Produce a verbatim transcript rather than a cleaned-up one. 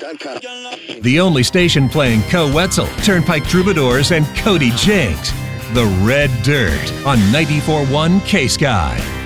The only station playing Co Wetzel, Turnpike Troubadours, and Cody Jinks. The Red Dirt on ninety-four point one K-Sky.